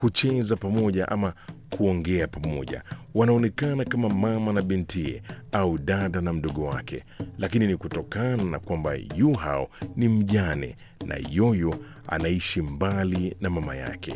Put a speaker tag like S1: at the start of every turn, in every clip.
S1: kucheza pamoja ama kuongea pamoja. Wanaonekana kama mama na bintie au dada na mdogo wake, lakini ni kutokana na kwamba Yu Hao ni mjane na Yoyo anaishi mbali na mama yake.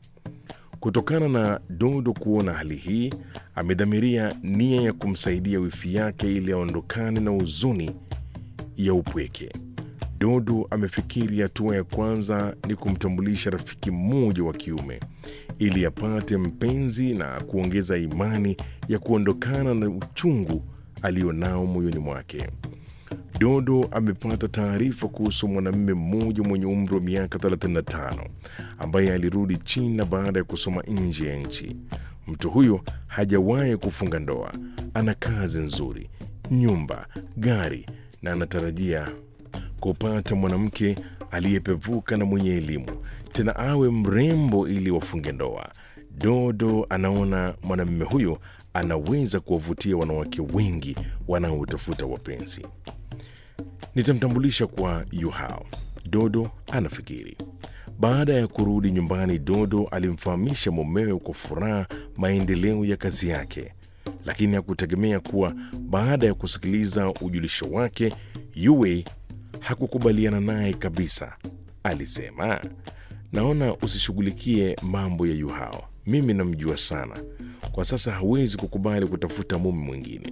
S1: Kutokana na Dodo kuona hali hii, amedhamiria nia ya kumsaidia wifi yake ili aondokane na huzuni ya upweke. Dodo amefikiri hatua ya kwanza ni kumtambulisha rafiki mmoja wa kiume ili apate mpenzi na kuongeza imani ya kuondokana na uchungu alionao moyoni mwake. Dodo amepata taarifa kuhusu mwanamume mmoja mwenye umri wa miaka 35 ambaye alirudi China baada ya kusoma nje ya nchi. Mtu huyo hajawahi kufunga ndoa, ana kazi nzuri, nyumba, gari na anatarajia kupata mwanamke aliyepevuka na mwenye elimu, tena awe mrembo ili wafunge ndoa. Dodo anaona mwanamume huyo anaweza kuwavutia wanawake wengi wanaotafuta wapenzi. Nitamtambulisha kwa Yu Hao, Dodo anafikiri. Baada ya kurudi nyumbani, Dodo alimfahamisha mumewe kwa furaha maendeleo ya kazi yake, lakini hakutegemea kuwa baada ya kusikiliza ujulisho wake, Yue hakukubaliana naye kabisa. Alisema, naona usishughulikie mambo ya Yu Hao, mimi namjua sana. Kwa sasa hawezi kukubali kutafuta mume mwingine.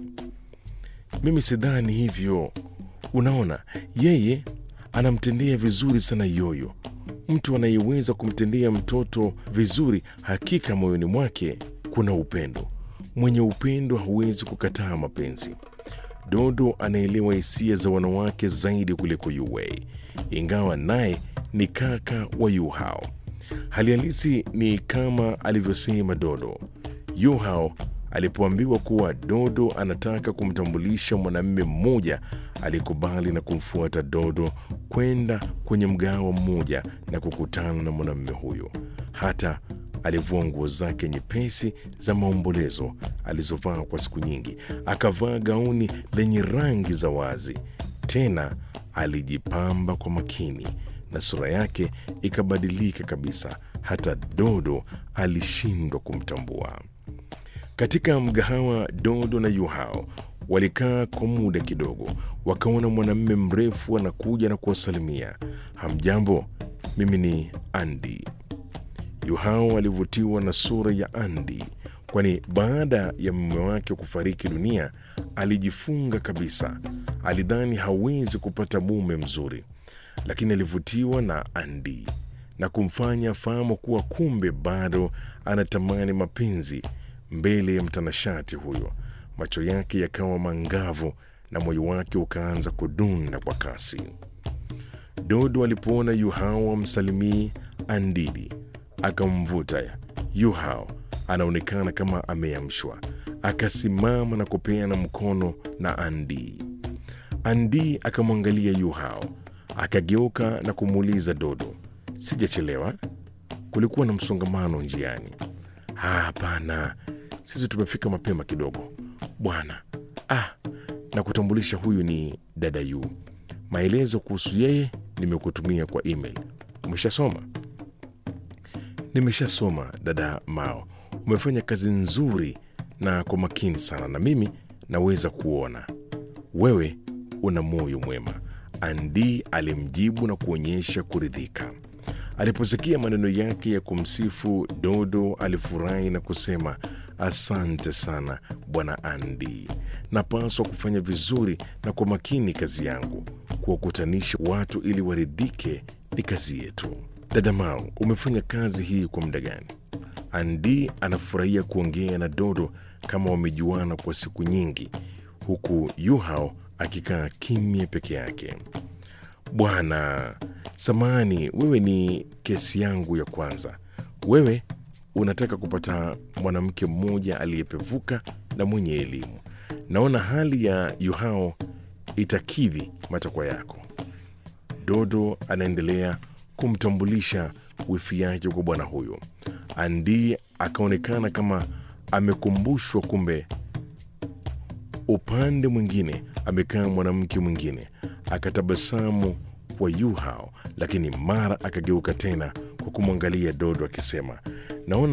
S1: Mimi sidhani hivyo. Unaona, yeye anamtendea vizuri sana Yoyo. Mtu anayeweza kumtendea mtoto vizuri, hakika moyoni mwake kuna upendo. Mwenye upendo hawezi kukataa mapenzi. Dodo anaelewa hisia za wanawake zaidi kuliko Yue, ingawa naye ni kaka wa Yu Hao. Hali halisi ni kama alivyosema Dodo. Yu Hao alipoambiwa kuwa Dodo anataka kumtambulisha mwanamume mmoja, alikubali na kumfuata Dodo kwenda kwenye mgahawa mmoja na kukutana na mwanamume huyo. Hata alivua nguo zake nyepesi za maombolezo alizovaa kwa siku nyingi, akavaa gauni lenye rangi za wazi. Tena alijipamba kwa makini na sura yake ikabadilika kabisa. Hata Dodo alishindwa kumtambua. Katika mgahawa, Dodo na Yu Hao walikaa kwa muda kidogo. Wakaona mwanamume mrefu anakuja na kuwasalimia. Hamjambo, mimi ni Andy. Yu Hao alivutiwa na sura ya Andy, kwani baada ya mume wake kufariki dunia alijifunga kabisa. Alidhani hawezi kupata mume mzuri, lakini alivutiwa na Andy na kumfanya fahamu kuwa kumbe bado anatamani mapenzi. Mbele ya mtanashati huyo, macho yake yakawa mangavu na moyo wake ukaanza kudunda kwa kasi. Dodo alipoona Yu Hao amsalimii Andidi, akamvuta. Yu Hao anaonekana kama ameamshwa, akasimama na kupeana mkono na Andi. Andi akamwangalia Yu Hao, akageuka na kumuuliza Dodo, sijachelewa? Kulikuwa na msongamano njiani? Hapana, sisi tumefika mapema kidogo bwana. Na kutambulisha, huyu ni dada Yu. Maelezo kuhusu yeye nimekutumia kwa email. Umeshasoma? Nimeshasoma dada Mao. Umefanya kazi nzuri na kwa makini sana, na mimi naweza kuona wewe una moyo mwema, Andi alimjibu na kuonyesha kuridhika. Aliposikia maneno yake ya kumsifu, Dodo alifurahi na kusema, asante sana bwana Andi, napaswa kufanya vizuri na kwa makini kazi yangu. Kuwakutanisha watu ili waridhike ni kazi yetu. Dada Mao, umefanya kazi hii kwa muda gani? Andi anafurahia kuongea na Dodo kama wamejuana kwa siku nyingi, huku Yu Hao akikaa kimya peke yake. Bwana, samahani, wewe ni kesi yangu ya kwanza. Wewe unataka kupata mwanamke mmoja aliyepevuka na mwenye elimu. Naona hali ya Yu Hao itakidhi matakwa yako. Dodo anaendelea kumtambulisha wifi yake kwa bwana huyo. Andi akaonekana kama amekumbushwa, kumbe upande mwingine amekaa mwanamke mwingine. Akatabasamu kwa Yu Hao, lakini mara akageuka tena kwa kumwangalia Dodo akisema, naona